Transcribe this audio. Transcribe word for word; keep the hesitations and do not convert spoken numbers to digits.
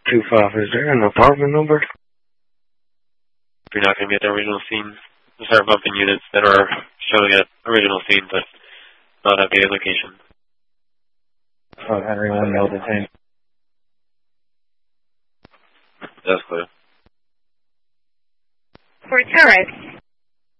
two five, is there an apartment number? You're not going to be at the original scene. We'll start bumping units that are showing at original scene, but not updated location. Oh, Henry one, Mail detained. That's clear. For tourists,